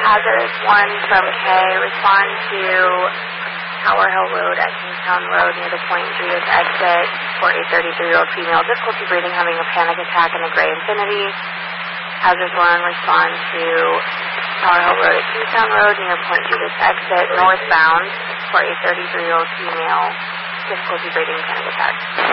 Hazard 1 from K, respond to Tower Hill Road at Kingstown Road near the Point Regis exit for a 33-year-old female. Difficulty breathing, having a panic attack in the gray Infiniti. Hazard 1, respond to Tower Hill Road at Kingstown Road near Point Regis exit northbound for a 33-year-old female. Difficulty breathing, panic attack.